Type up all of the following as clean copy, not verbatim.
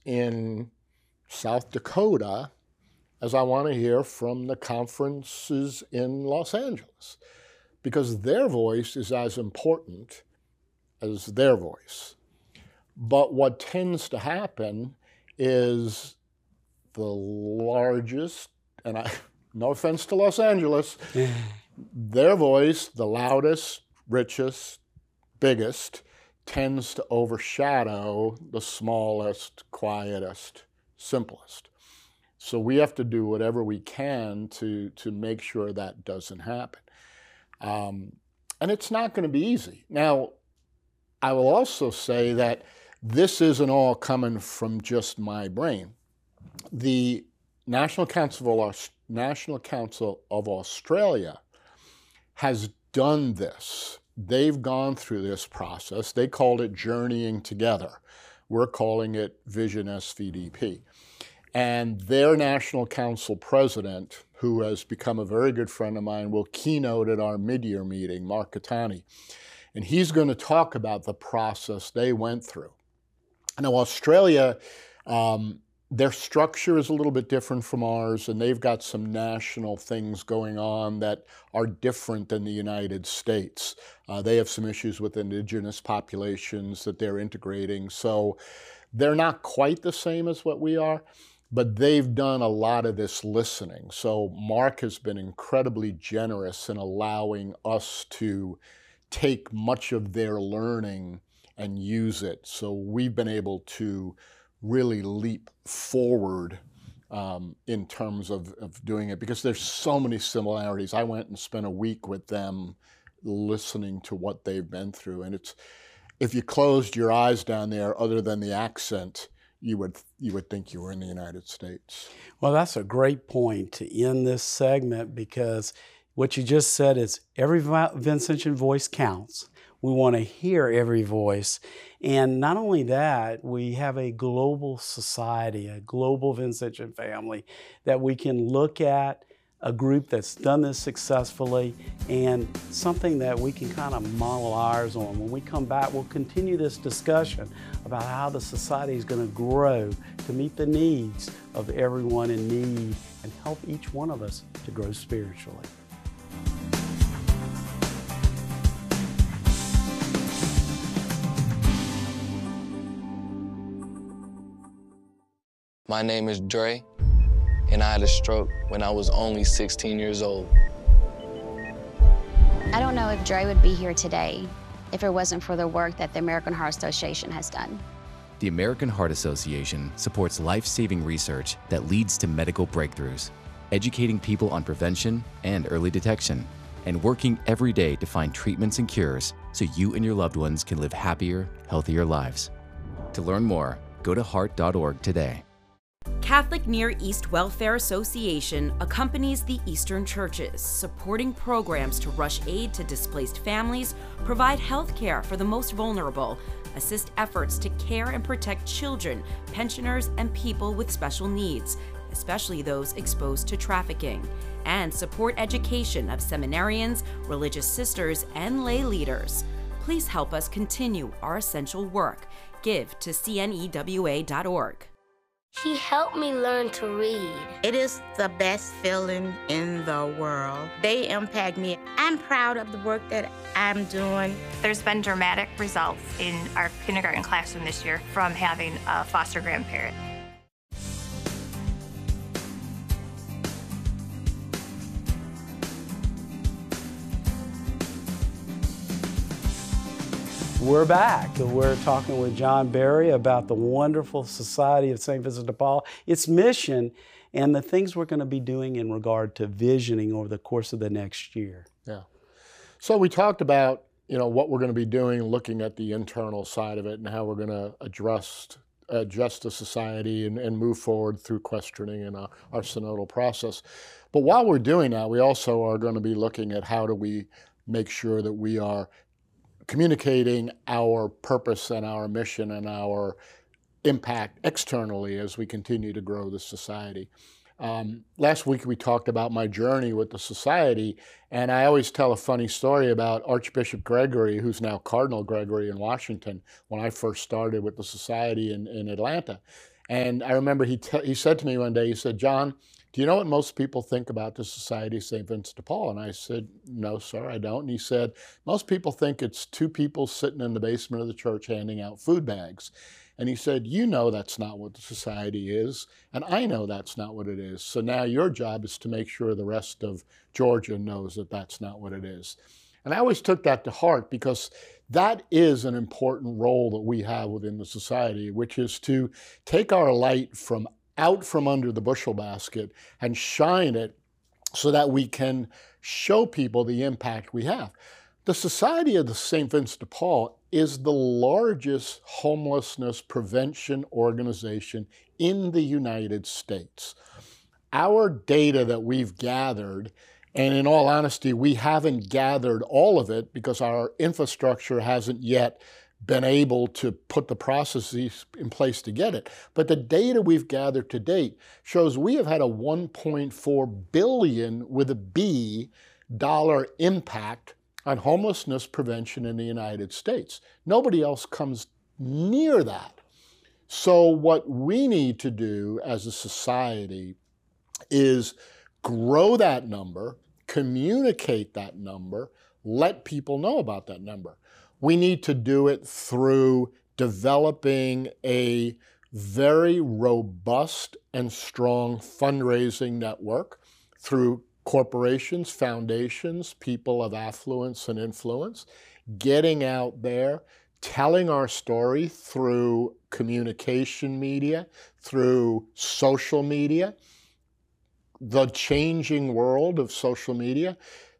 in South Dakota as I want to hear from the conferences in Los Angeles, because their voice is as important as their voice. But what tends to happen is the largest, and no offense to Los Angeles, their voice, the loudest, richest, biggest, tends to overshadow the smallest, quietest, simplest. So we have to do whatever we can to make sure that doesn't happen. And it's not going to be easy. Now, I will also say that this isn't all coming from just my brain. The National Council of Australia has done this. They've gone through this process. They called it Journeying Together. We're calling it Vision SVDP. And their National Council president, who has become a very good friend of mine, will keynote at our mid-year meeting, Mark Catani. And he's going to talk about the process they went through. Now, Australia, their structure is a little bit different from ours, and they've got some national things going on that are different than the United States. They have some issues with indigenous populations that they're integrating, so they're not quite the same as what we are, but they've done a lot of this listening. So Mark has been incredibly generous in allowing us to take much of their learning and use it. So we've been able to really leap forward in terms of doing it, because there's so many similarities. I went and spent a week with them listening to what they've been through. And it's, if you closed your eyes down there, other than the accent, you would think you were in the United States. Well, that's a great point to end this segment, because what you just said is every Vincentian voice counts. We want to hear every voice. And not only that, we have a global society, a global Vincentian family that we can look at, a group that's done this successfully, and something that we can kind of model ours on. When we come back, we'll continue this discussion about how the society is going to grow to meet the needs of everyone in need and help each one of us to grow spiritually. My name is Dre, and I had a stroke when I was only 16 years old. I don't know if Dre would be here today if it wasn't for the work that the American Heart Association has done. The American Heart Association supports life-saving research that leads to medical breakthroughs, educating people on prevention and early detection, and working every day to find treatments and cures so you and your loved ones can live happier, healthier lives. To learn more, go to heart.org today. Catholic Near East Welfare Association accompanies the Eastern churches, supporting programs to rush aid to displaced families, provide health care for the most vulnerable, assist efforts to care and protect children, pensioners, and people with special needs, especially those exposed to trafficking, and support education of seminarians, religious sisters, and lay leaders. Please help us continue our essential work. Give to cnewa.org. He helped me learn to read. It is the best feeling in the world. They impact me. I'm proud of the work that I'm doing. There's been dramatic results in our kindergarten classroom this year from having a foster grandparent. We're back. We're talking with John Berry about the wonderful Society of St. Vincent de Paul, its mission, and the things we're going to be doing in regard to visioning over the course of the next year. Yeah. So we talked about, what we're going to be doing, looking at the internal side of it and how we're going to adjust the society and move forward through questioning and our synodal process. But while we're doing that, we also are going to be looking at how do we make sure that we are communicating our purpose and our mission and our impact externally as we continue to grow the society. Last week we talked about my journey with the society, and I always tell a funny story about Archbishop Gregory, who's now Cardinal Gregory in Washington, when I first started with the society in Atlanta. And I remember he said to me one day, he said, "John, do you know what most people think about the Society of St. Vincent de Paul?" And I said, "No, sir, I don't." And he said, "Most people think it's two people sitting in the basement of the church handing out food bags." And he said, "You know that's not what the society is, and I know that's not what it is. So now your job is to make sure the rest of Georgia knows that that's not what it is." And I always took that to heart, because that is an important role that we have within the society, which is to take our light from out from under the bushel basket and shine it so that we can show people the impact we have. The Society of the St. Vincent de Paul is the largest homelessness prevention organization in the United States. Our data that we've gathered, and in all honesty, we haven't gathered all of it because our infrastructure hasn't yet been able to put the processes in place to get it. But the data we've gathered to date shows we have had a $1.4 billion with a B dollar impact on homelessness prevention in the United States. Nobody else comes near that. So what we need to do as a society is grow that number, communicate that number, let people know about that number. We need to do it through developing a very robust and strong fundraising network through corporations, foundations, people of affluence and influence, getting out there, telling our story through communication media, through social media, the changing world of social media,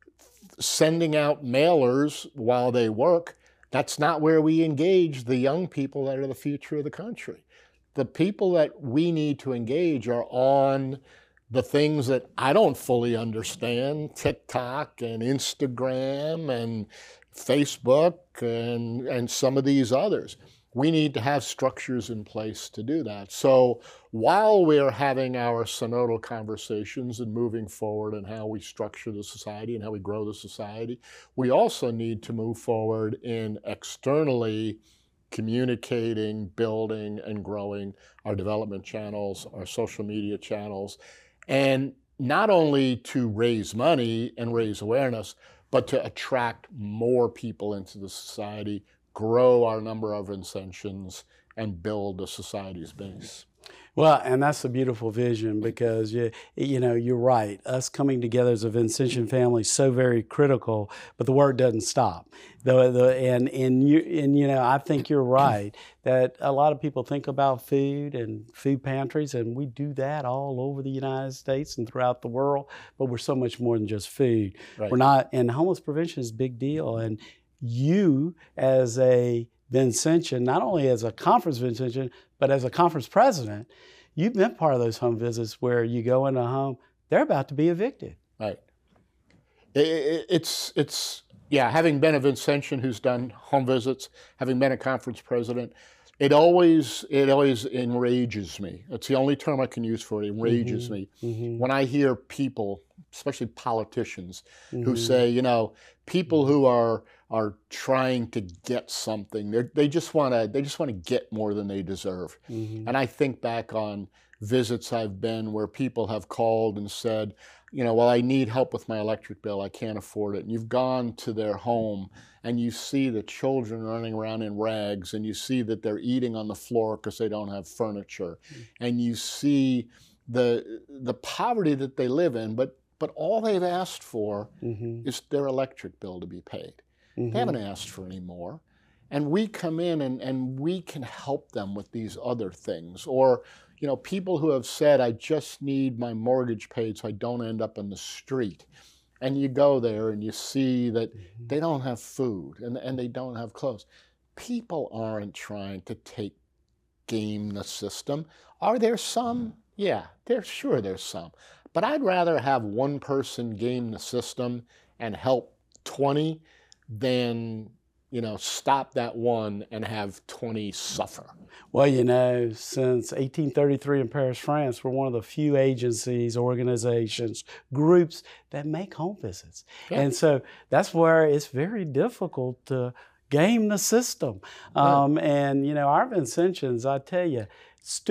sending out mailers while they work. That's not where we engage the young people that are the future of the country. The people that we need to engage are on the things that I don't fully understand, TikTok and Instagram and Facebook and some of these others. We need to have structures in place to do that. So while we're having our synodal conversations and moving forward in how we structure the society and how we grow the society, we also need to move forward in externally communicating, building, and growing our development channels, our social media channels, and not only to raise money and raise awareness, but to attract more people into the society, grow our number of Vincentians, and build the society's base. Well, and that's a beautiful vision, because you know, you're right. Us coming together as a Vincentian family is so very critical, but the work doesn't stop. And you know, I think you're right that a lot of people think about food and food pantries, and we do that all over the United States and throughout the world. But we're so much more than just food. Right. We're not, and homeless prevention is a big deal. And you, as a Vincentian, not only as a conference Vincentian, but as a conference president, you've been part of those home visits where you go into a home, they're about to be evicted. Right. Yeah, having been a Vincentian who's done home visits, having been a conference president, it always enrages me. It's the only term I can use for it. It enrages me when I hear people, especially politicians, who say, you know, people who are trying to get something. They just want to get more than they deserve. And I think back on visits I've been where people have called and said, you know, well, I need help with my electric bill. I can't afford it. And you've gone to their home and you see the children running around in rags, and you see that they're eating on the floor because they don't have furniture. And you see the poverty that they live in, but all they've asked for is their electric bill to be paid. They haven't asked for any more. And we come in and we can help them with these other things. Or, you know, people who have said, I just need my mortgage paid so I don't end up in the street. And you go there and you see that they don't have food and they don't have clothes. People aren't trying to game the system. Are there some? Yeah, there's some. But I'd rather have one person game the system and help 20 than, you know, stop that one and have 20 suffer. Well, you know, since 1833 in Paris, France, we're one of the few agencies, organizations, groups that make home visits. Yeah. And so that's where it's very difficult to game the system. And, you know, our Vincentians, I tell you,